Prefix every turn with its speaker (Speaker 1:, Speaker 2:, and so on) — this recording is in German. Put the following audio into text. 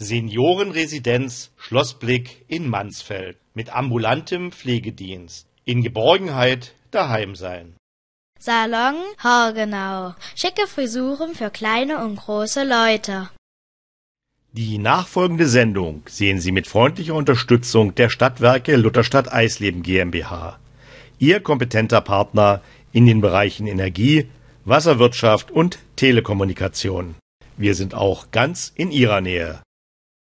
Speaker 1: Seniorenresidenz Schlossblick in Mansfeld mit ambulantem Pflegedienst. In Geborgenheit daheim sein.
Speaker 2: Salon Haargenau. Schicke Frisuren für kleine und große Leute.
Speaker 1: Die nachfolgende Sendung sehen Sie mit freundlicher Unterstützung der Stadtwerke Lutherstadt Eisleben GmbH. Ihr kompetenter Partner in den Bereichen Energie, Wasserwirtschaft und Telekommunikation. Wir sind auch ganz in Ihrer Nähe.